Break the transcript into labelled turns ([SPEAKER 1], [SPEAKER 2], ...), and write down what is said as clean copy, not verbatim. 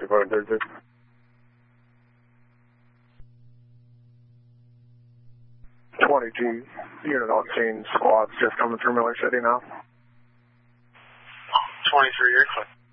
[SPEAKER 1] 2.32. 22 unit on scene, squad's just coming through Miller City now.
[SPEAKER 2] 23, you're clear.